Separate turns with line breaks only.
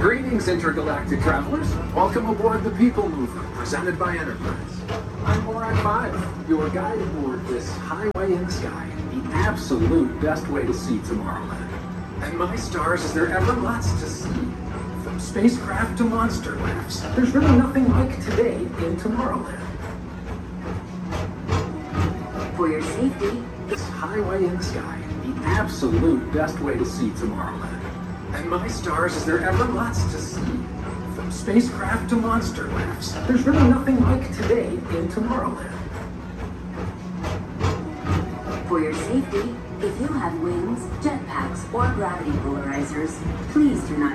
Greetings, intergalactic travelers. Welcome aboard the People Mover, presented by Enterprise. I'm Borak 5, your guide aboard this highway in the sky, the absolute best way to see Tomorrowland. And my stars, is there ever lots to see? From spacecraft to monster laughs, there's really nothing like today in Tomorrowland.
For your safety,
This highway in the sky, the absolute best way to see Tomorrowland. And my stars, is there ever lots to see? From spacecraft to monster laughs, there's really nothing like today in Tomorrowland.
for your safety, if you have wings, jetpacks, or gravity polarizers, please do not